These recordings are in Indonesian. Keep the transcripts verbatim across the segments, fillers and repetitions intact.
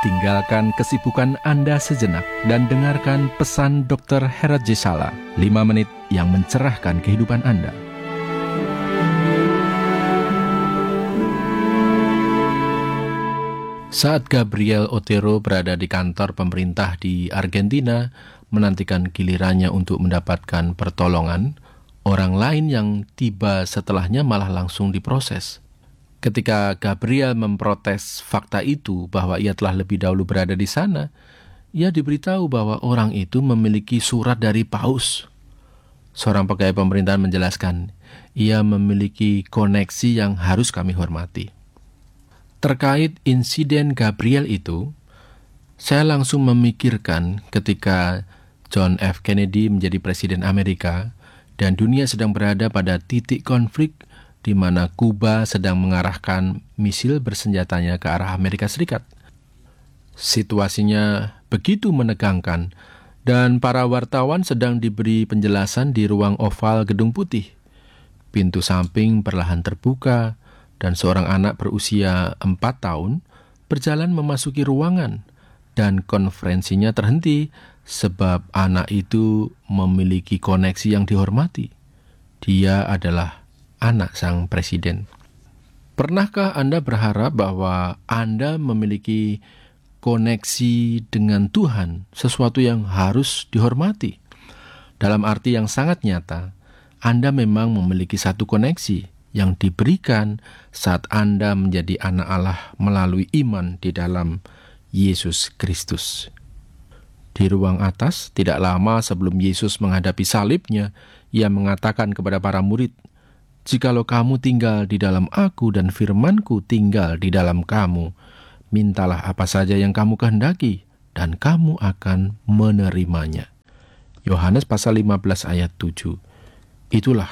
tinggalkan kesibukan Anda sejenak dan dengarkan pesan dokter Herat J. Sala, lima menit yang mencerahkan kehidupan Anda. Saat Gabriel Otero berada di kantor pemerintah di Argentina, menantikan gilirannya untuk mendapatkan pertolongan, orang lain yang tiba setelahnya malah langsung diproses. Ketika Gabriel memprotes fakta itu bahwa ia telah lebih dahulu berada di sana, ia diberitahu bahwa orang itu memiliki surat dari Paus. Seorang pegawai pemerintahan menjelaskan, ia memiliki koneksi yang harus kami hormati. Terkait insiden Gabriel itu, saya langsung memikirkan ketika John F. Kennedy menjadi presiden Amerika dan dunia sedang berada pada titik konflik di mana Kuba sedang mengarahkan misil bersenjatanya ke arah Amerika Serikat. Situasinya begitu menegangkan dan para wartawan sedang diberi penjelasan di ruang oval Gedung Putih. Pintu samping perlahan terbuka dan seorang anak berusia empat tahun berjalan memasuki ruangan dan konferensinya terhenti sebab anak itu memiliki koneksi yang dihormati. Dia adalah anak sang presiden. Pernahkah Anda berharap bahwa Anda memiliki koneksi dengan Tuhan, sesuatu yang harus dihormati? Dalam arti yang sangat nyata, Anda memang memiliki satu koneksi yang diberikan saat Anda menjadi anak Allah melalui iman di dalam Yesus Kristus. Di ruang atas, tidak lama sebelum Yesus menghadapi salibnya, ia mengatakan kepada para murid, "Jikalau kamu tinggal di dalam aku dan firman-Ku tinggal di dalam kamu, mintalah apa saja yang kamu kehendaki, dan kamu akan menerimanya." Yohanes pasal lima belas ayat tujuh. Itulah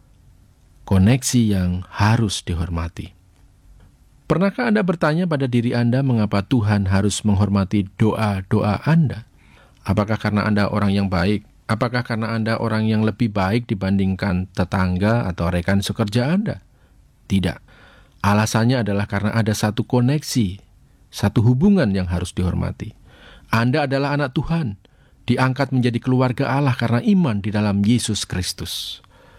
koneksi yang harus dihormati. Pernahkah Anda bertanya pada diri Anda mengapa Tuhan harus menghormati doa-doa Anda? Apakah karena Anda orang yang baik? Apakah karena Anda orang yang lebih baik dibandingkan tetangga atau rekan sekerja Anda? Tidak. Alasannya adalah karena ada satu koneksi, satu hubungan yang harus dihormati. Anda adalah anak Tuhan, diangkat menjadi keluarga Allah karena iman di dalam Yesus Kristus.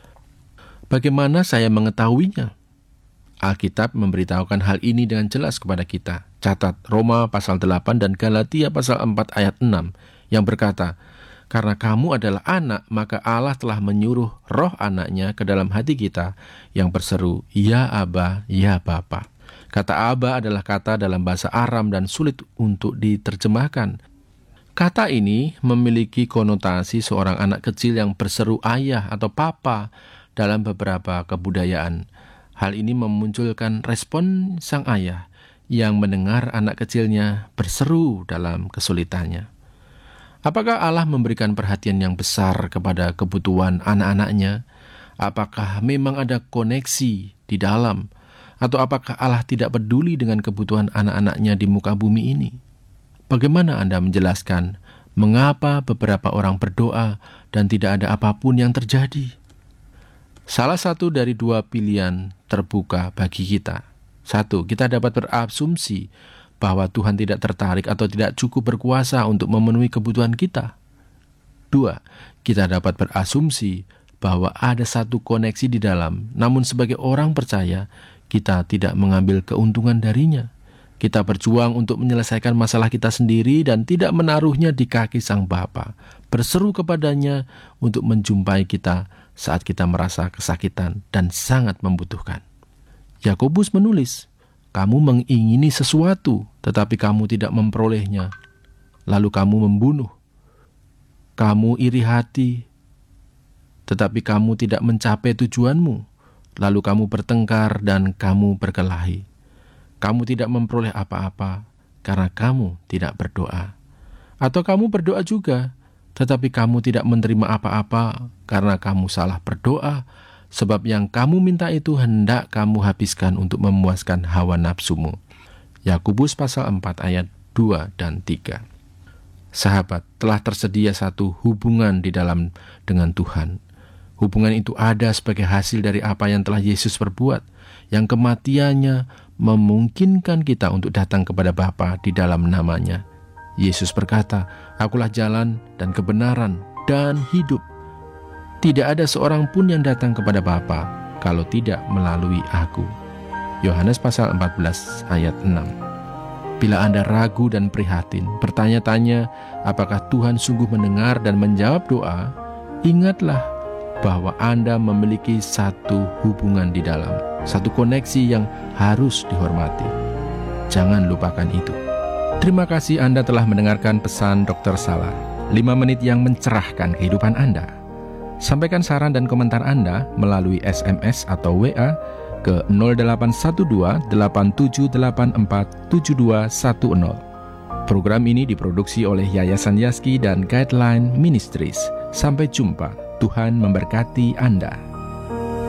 Bagaimana saya mengetahuinya? Alkitab memberitahukan hal ini dengan jelas kepada kita. Catat Roma pasal delapan dan Galatia pasal empat ayat enam yang berkata, "Karena kamu adalah anak, maka Allah telah menyuruh roh anaknya ke dalam hati kita yang berseru, Ya Aba, Ya Bapa." Kata Aba adalah kata dalam bahasa Aram dan sulit untuk diterjemahkan. Kata ini memiliki konotasi seorang anak kecil yang berseru ayah atau papa dalam beberapa kebudayaan. Hal ini memunculkan respon sang ayah yang mendengar anak kecilnya berseru dalam kesulitannya. Apakah Allah memberikan perhatian yang besar kepada kebutuhan anak-anaknya? Apakah memang ada koneksi di dalam? Atau apakah Allah tidak peduli dengan kebutuhan anak-anaknya di muka bumi ini? Bagaimana Anda menjelaskan mengapa beberapa orang berdoa dan tidak ada apapun yang terjadi? Salah satu dari dua pilihan terbuka bagi kita. Satu, kita dapat berasumsi bahwa Tuhan tidak tertarik atau tidak cukup berkuasa untuk memenuhi kebutuhan kita. Dua, kita dapat berasumsi bahwa ada satu koneksi di dalam, namun sebagai orang percaya, kita tidak mengambil keuntungan darinya. Kita berjuang untuk menyelesaikan masalah kita sendiri dan tidak menaruhnya di kaki Sang Bapa, berseru kepadanya untuk menjumpai kita saat kita merasa kesakitan dan sangat membutuhkan. Yakobus menulis, "Kamu mengingini sesuatu, tetapi kamu tidak memperolehnya. Lalu kamu membunuh. Kamu iri hati, tetapi kamu tidak mencapai tujuanmu. Lalu kamu bertengkar dan kamu berkelahi. Kamu tidak memperoleh apa-apa karena kamu tidak berdoa. Atau kamu berdoa juga, tetapi kamu tidak menerima apa-apa karena kamu salah berdoa, sebab yang kamu minta itu hendak kamu habiskan untuk memuaskan hawa nafsumu." Yakobus pasal empat ayat dua dan tiga. Sahabat, telah tersedia satu hubungan di dalam dengan Tuhan. Hubungan itu ada sebagai hasil dari apa yang telah Yesus perbuat, yang kematiannya memungkinkan kita untuk datang kepada Bapa di dalam nama-Nya. Yesus berkata, "Akulah jalan dan kebenaran dan hidup. Tidak ada seorang pun yang datang kepada Bapa kalau tidak melalui Aku." Yohanes pasal empat belas ayat enam. Bila Anda ragu dan prihatin, bertanya-tanya apakah Tuhan sungguh mendengar dan menjawab doa, ingatlah bahwa Anda memiliki satu hubungan di dalam, satu koneksi yang harus dihormati. Jangan lupakan itu. Terima kasih Anda telah mendengarkan pesan dokter Salar, lima menit yang mencerahkan kehidupan Anda. Sampaikan saran dan komentar Anda melalui S M S atau W A ke nol delapan satu dua delapan tujuh delapan empat tujuh dua satu nol. Program ini diproduksi oleh Yayasan Yazki dan Guideline Ministries. Sampai jumpa. Tuhan memberkati Anda.